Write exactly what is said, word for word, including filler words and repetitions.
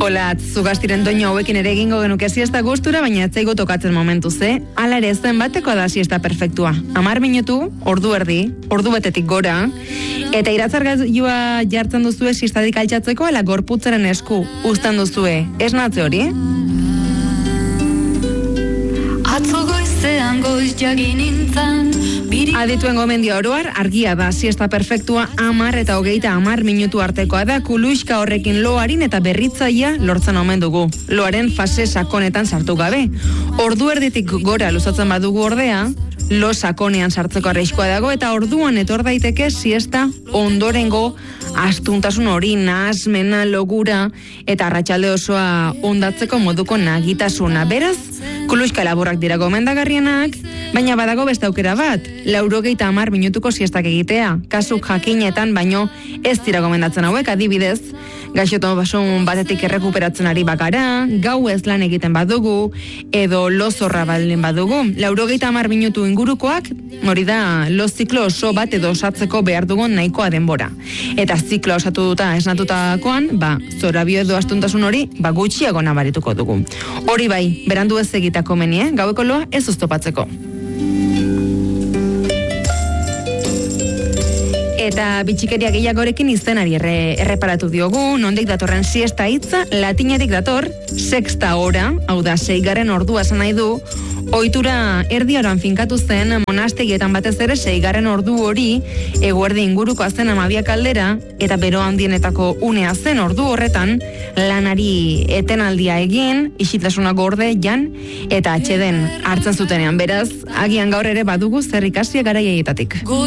Olat, zugastiren doinu hauekin ere egingo genuke siesta gustura, baina ez zaigu tokatzen momentuz, eh? Hala ere zen bateko da siesta perfektua. Hamar minutu, ordu erdi, ordu betetik gora, eta iratzargailua jartzen duzue siestatik altxatzeko, ala gorputzaren esku uzten duzue. Esnatze hori? Atzo goizean goiz jagin nintzen. Adituen gomendio oroar, argia da, siesta perfektua amar eta hogeita amar minutu artekoa da, kuluxka horrekin loarin eta berritzaia lortzen omen dugu. Loaren fase sakonetan sartu gabe. Ordu erditik gora luzatzen badugu ordea, lo sakonean sartzeko arriskoa dago, eta orduan etor daiteke siesta ondorengo astuntasun hori, nahasmena, logura, eta arratsalde osoa ondatzeko moduko nagitasuna. Beraz, kuluxka laburrak dira gomendagarrienak, baina badago beste aukera bat, laurogeita hamar minutuko siestak egitea. Kasuk jakinetan, baino ez dira gomendatzen hauek, adibidez, gaixotasun batetik errekuperatzen ari bakara, gau ez lan egiten badugu, edo lozorra baldin badugu. Laurogeita hamar minutu ingurukoak, hori da, lo ziklo oso bat edo osatzeko behar dugun nahikoa denbora. Eta ziklo osatu duta esnatutakoan, ba, zorabio edo astuntasun hori, ba, gutxiago nabarituko dugu. Hori bai, berandu ez egitako meni, eh? Gaueko loa ez oztopatzeko. Eta bitxikeria gehiagorekin izenari erre, erreparatu diogu, nondik datorren siesta hitza, latinetik dator, sexta hora, hau da, seigarren ordua esan nahi du, ohitura erdiaroan finkatu zen monastegietan batez ere seigarren ordu hori eguerdi inguruko zen amabiak aldera, eta bero handienetako unea zen ordu horretan, lanari etenaldia egin, isitasuna gorde, jan, eta atxeden hartzen zutenean. Beraz, agian gaur ere badugu zer ikasi garaietatik.